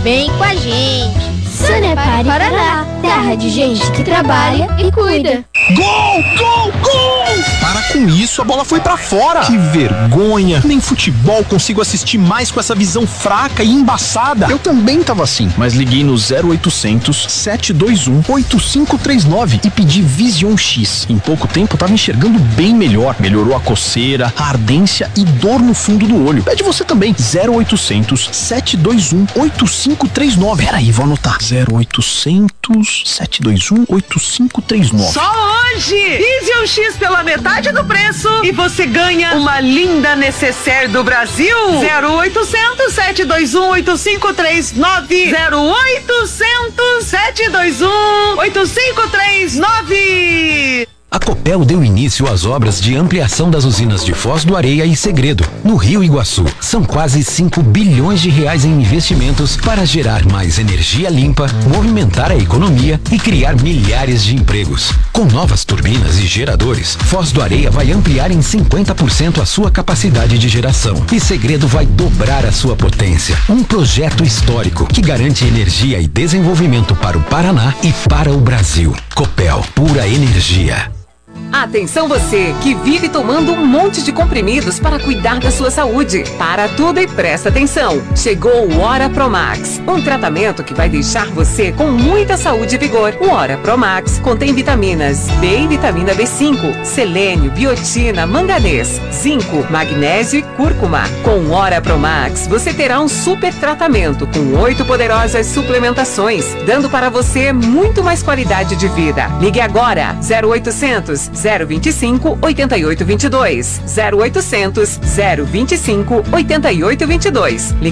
bem com a gente. Sanepar Paraná, terra de gente que trabalha e cuida. Gol! Gol! Gol! Para com isso, a bola foi pra fora. Que vergonha. Nem futebol consigo assistir mais com essa visão fraca e embaçada. Eu também tava assim, mas liguei no 0800 721 8539 e pedi Vision X. Em pouco tempo tava enxergando bem melhor. Melhorou a coceira, a ardência e dor no fundo do olho. Pede você também. 0800 721 8539. Peraí, vou anotar. 0800 721 8539. Só hoje! Vision X pela metade do preço e você ganha uma linda necessaire do Brasil. 0800 721 8539. 0800 721 8539. A Copel deu início às obras de ampliação das usinas de Foz do Areia e Segredo, no Rio Iguaçu. São quase 5 bilhões de reais em investimentos para gerar mais energia limpa, movimentar a economia e criar milhares de empregos. Com novas turbinas e geradores, Foz do Areia vai ampliar em 50% a sua capacidade de geração e Segredo vai dobrar a sua potência. Um projeto histórico que garante energia e desenvolvimento para o Paraná e para o Brasil. Copel, pura energia. Atenção você que vive tomando um monte de comprimidos para cuidar da sua saúde. Para tudo e presta atenção. Chegou o Ora Promax, um tratamento que vai deixar você com muita saúde e vigor. O Ora Promax contém vitaminas B e vitamina B5, selênio, biotina, manganês, zinco, magnésio e cúrcuma. Com o Ora Promax você terá um super tratamento com 8 poderosas suplementações, dando para você muito mais qualidade de vida. Ligue agora 0800 025 8822. 0800 025 8822.